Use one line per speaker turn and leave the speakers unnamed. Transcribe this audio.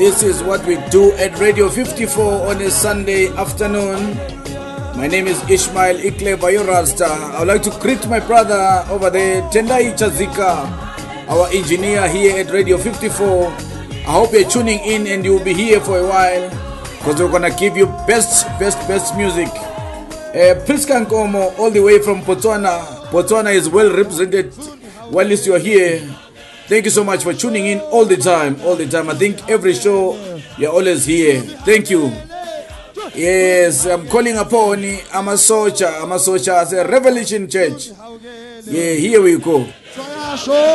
This is what we do at Radio 54 on a Sunday afternoon. My name is Ishmael Ikle Bayorasta. I would like to greet my brother over there, Tendai Chazika, our engineer here at Radio 54. I hope you're tuning in and you'll be here for a while because we're gonna give you best music. Priska Nkomo, all the way from Botswana. Botswana is well represented while you're here. Thank you so much for tuning in all the time. I think every show you're always here. Thank you. Yes, I'm calling upon Amasocha as a Revelation Church. Yeah, here we go.